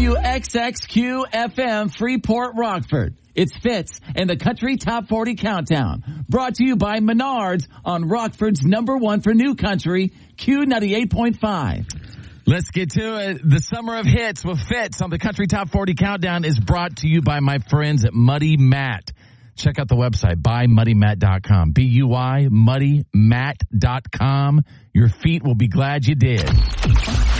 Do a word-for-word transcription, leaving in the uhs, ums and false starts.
W X X Q F M, Freeport, Rockford. It's Fitz and the Country Top forty Countdown. Brought to you by Menards on Rockford's number one for new country, Q ninety-eight point five. Let's get to it. The Summer of Hits with Fitz on the Country Top forty Countdown is brought to you by my friends at Muddy Mat. Check out the website, buy muddy mat dot com. B U Y, muddy mat dot com. Your feet will be glad you did.